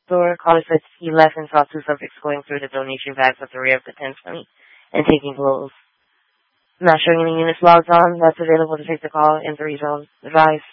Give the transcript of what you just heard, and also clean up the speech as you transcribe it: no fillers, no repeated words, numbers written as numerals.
store. Caller said he left and saw two subjects going through the donation bags at the rear of the tent and taking clothes. Not showing any units logged on that's available to take the call and to resolve advice.